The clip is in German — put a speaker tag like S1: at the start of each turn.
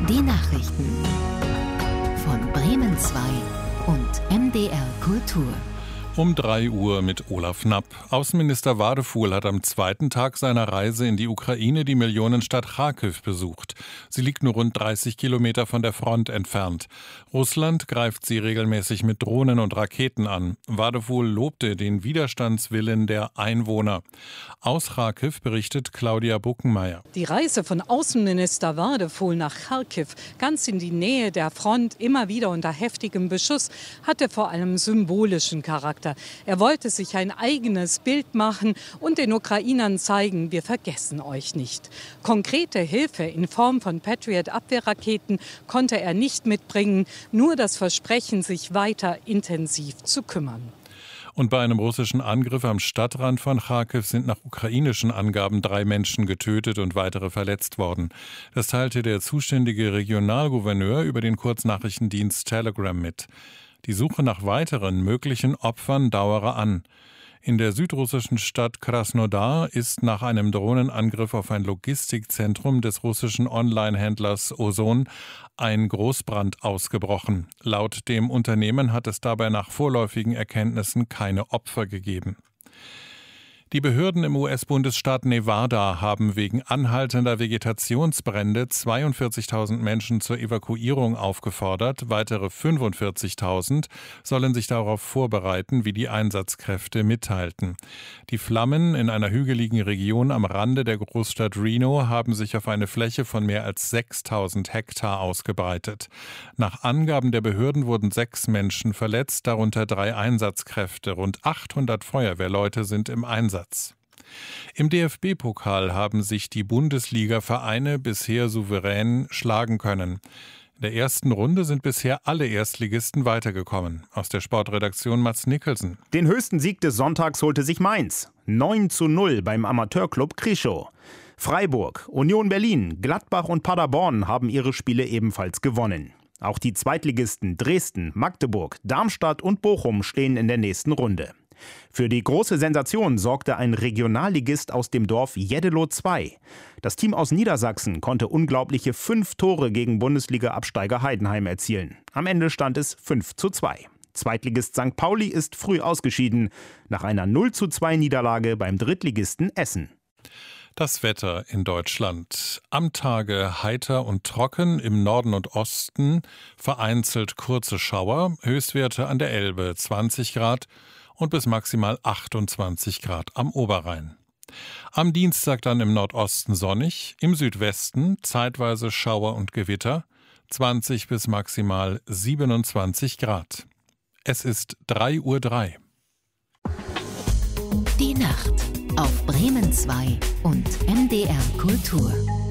S1: Die Nachrichten von Bremen 2 und MDR Kultur.
S2: Um 3 Uhr mit Olaf Knapp. Außenminister Wadefuhl hat am zweiten Tag seiner Reise in die Ukraine die Millionenstadt Charkiw besucht. Sie liegt nur rund 30 Kilometer von der Front entfernt. Russland greift sie regelmäßig mit Drohnen und Raketen an. Wadefuhl lobte den Widerstandswillen der Einwohner. Aus Charkiw berichtet Claudia Buckenmeier.
S3: Die Reise von Außenminister Wadefuhl nach Charkiw, ganz in die Nähe der Front, immer wieder unter heftigem Beschuss, hatte vor allem symbolischen Charakter. Er wollte sich ein eigenes Bild machen und den Ukrainern zeigen, wir vergessen euch nicht. Konkrete Hilfe in Form von Patriot-Abwehrraketen konnte er nicht mitbringen, nur das Versprechen, sich weiter intensiv zu kümmern.
S2: Und bei einem russischen Angriff am Stadtrand von Charkiw sind nach ukrainischen Angaben 3 Menschen getötet und weitere verletzt worden. Das teilte der zuständige Regionalgouverneur über den Kurznachrichtendienst Telegram mit. Die Suche nach weiteren möglichen Opfern dauere an. In der südrussischen Stadt Krasnodar ist nach einem Drohnenangriff auf ein Logistikzentrum des russischen Online-Händlers Ozon ein Großbrand ausgebrochen. Laut dem Unternehmen hat es dabei nach vorläufigen Erkenntnissen keine Opfer gegeben. Die Behörden im US-Bundesstaat Nevada haben wegen anhaltender Vegetationsbrände 42.000 Menschen zur Evakuierung aufgefordert. Weitere 45.000 sollen sich darauf vorbereiten, wie die Einsatzkräfte mitteilten. Die Flammen in einer hügeligen Region am Rande der Großstadt Reno haben sich auf eine Fläche von mehr als 6.000 Hektar ausgebreitet. Nach Angaben der Behörden wurden 6 Menschen verletzt, darunter 3 Einsatzkräfte. Rund 800 Feuerwehrleute sind im Einsatz. Im DFB-Pokal haben sich die Bundesliga-Vereine bisher souverän schlagen können. In der ersten Runde sind bisher alle Erstligisten weitergekommen. Aus der Sportredaktion Mats Nicholson.
S4: Den höchsten Sieg des Sonntags holte sich Mainz. 9:0 beim Amateurclub Krischow. Freiburg, Union Berlin, Gladbach und Paderborn haben ihre Spiele ebenfalls gewonnen. Auch die Zweitligisten Dresden, Magdeburg, Darmstadt und Bochum stehen in der nächsten Runde. Für die große Sensation sorgte ein Regionalligist aus dem Dorf Jeddelo 2. Das Team aus Niedersachsen konnte unglaubliche 5 Tore gegen Bundesliga-Absteiger Heidenheim erzielen. Am Ende stand es 5:2. Zweitligist St. Pauli ist früh ausgeschieden, nach einer 0:2 Niederlage beim Drittligisten Essen.
S2: Das Wetter in Deutschland. Am Tage heiter und trocken, im Norden und Osten vereinzelt kurze Schauer, Höchstwerte an der Elbe 20 Grad und bis maximal 28 Grad am Oberrhein. Am Dienstag dann im Nordosten sonnig, im Südwesten zeitweise Schauer und Gewitter, 20 bis maximal 27 Grad. Es ist 3:03 Uhr.
S1: Die Nacht auf Bremen 2 und MDR Kultur.